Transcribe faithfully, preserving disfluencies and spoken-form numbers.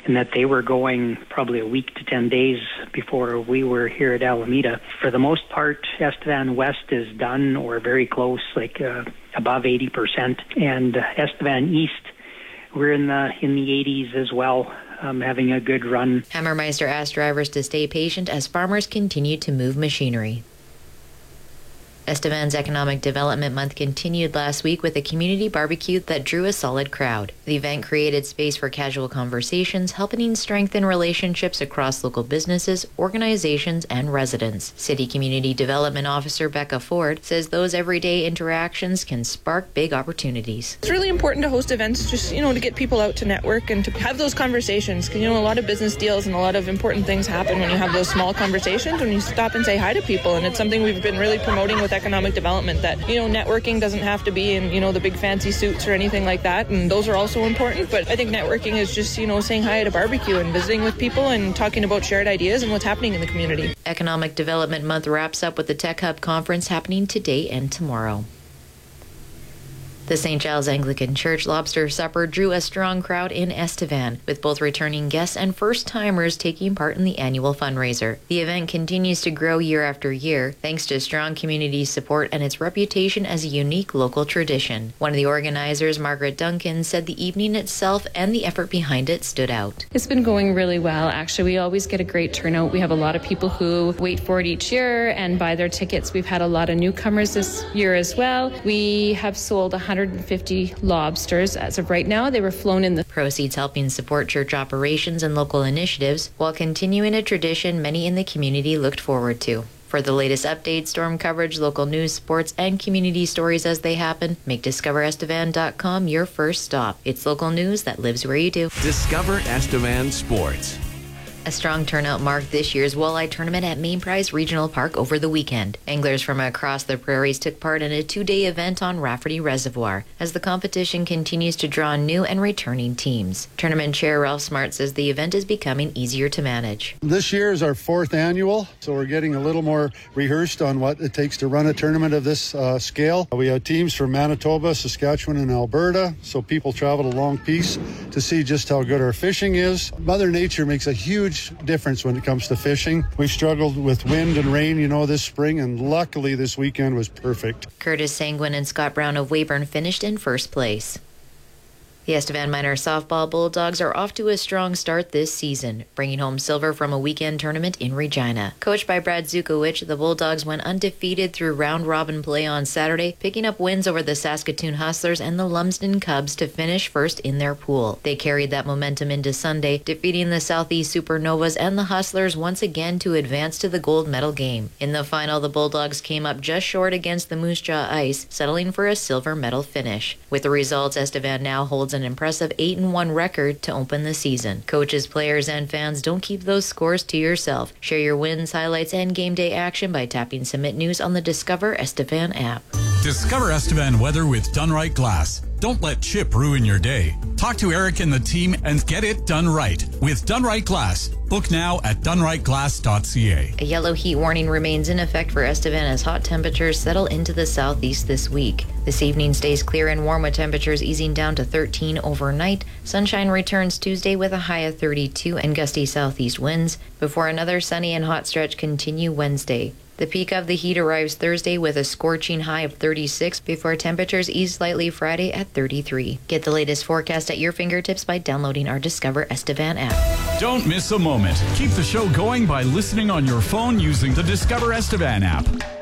and that they were going probably a week to ten days before we were here at Alameda. For the most part, Estevan West is done or very close, like uh, above eighty percent, and uh, Estevan East, we're in the in the eighties as well, um, having a good run. Hammermeister asked drivers to stay patient as farmers continue to move machinery. Estevan's Economic Development Month continued last week with a community barbecue that drew a solid crowd. The event created space for casual conversations, helping strengthen relationships across local businesses, organizations, and residents. City Community Development Officer Becca Ford says those everyday interactions can spark big opportunities. It's really important to host events, just, you know, to get people out to network and to have those conversations. Because, you know, a lot of business deals and a lot of important things happen when you have those small conversations, when you stop and say hi to people. And it's something we've been really promoting with economic development, that, you know, networking doesn't have to be in, you know, the big fancy suits or anything like that, and those are also important, but I think networking is just, you know, saying hi at a barbecue and visiting with people and talking about shared ideas and what's happening in the community. Economic Development Month wraps up with the Tech Hub Conference happening today and tomorrow. The Saint Giles Anglican Church Lobster Supper drew a strong crowd in Estevan, with both returning guests and first-timers taking part in the annual fundraiser. The event continues to grow year after year, thanks to strong community support and its reputation as a unique local tradition. One of the organizers, Margaret Duncan, said the evening itself and the effort behind it stood out. It's been going really well. Actually, we always get a great turnout. We have a lot of people who wait for it each year and buy their tickets. We've had a lot of newcomers this year as well. We have sold one hundred fifty lobsters as of right now. They were flown in the proceeds helping support church operations and local initiatives while continuing a tradition many in the community looked forward to. For the latest updates, storm coverage, local news, sports, and community stories as they happen, make discover estevan dot com your first stop. It's local news that lives where you do. Discover Estevan Sports. A strong turnout marked this year's walleye tournament at Main Prize Regional Park over the weekend. Anglers from across the prairies took part in a two-day event on Rafferty Reservoir as the competition continues to draw new and returning teams. Tournament Chair Ralph Smart says the event is becoming easier to manage. This year is our fourth annual, so we're getting a little more rehearsed on what it takes to run a tournament of this uh, scale. We have teams from Manitoba, Saskatchewan, and Alberta, so people traveled a long piece to see just how good our fishing is. Mother Nature makes a huge difference when it comes to fishing. We've struggled with wind and rain, you know, this spring, and luckily this weekend was perfect. Curtis Sanguin and Scott Brown of Weyburn finished in first place. The Estevan Minor Softball Bulldogs are off to a strong start this season, bringing home silver from a weekend tournament in Regina. Coached by Brad Zukowicz, the Bulldogs went undefeated through round-robin play on Saturday, picking up wins over the Saskatoon Hustlers and the Lumsden Cubs to finish first in their pool. They carried that momentum into Sunday, defeating the Southeast Supernovas and the Hustlers once again to advance to the gold medal game. In the final, the Bulldogs came up just short against the Moose Jaw Ice, settling for a silver medal finish. With the results, Estevan now holds an impressive eight and one record to open the season. Coaches, players, and fans, don't keep those scores to yourself. Share your wins, highlights, and game day action by tapping Submit News on the Discover Estevan app. Discover Estevan weather with Dunright Glass. Don't let chip ruin your day. Talk to Eric and the team and get it done right with Dunright Glass. Book now at dunright glass dot c a. A yellow heat warning remains in effect for Estevan as hot temperatures settle into the southeast this week. This evening stays clear and warm with temperatures easing down to thirteen overnight. Sunshine returns Tuesday with a high of thirty-two and gusty southeast winds before another sunny and hot stretch continue Wednesday. The peak of the heat arrives Thursday with a scorching high of thirty-six before temperatures ease slightly Friday at thirty-three. Get the latest forecast at your fingertips by downloading our Discover Estevan app. Don't miss a moment. Keep the show going by listening on your phone using the Discover Estevan app.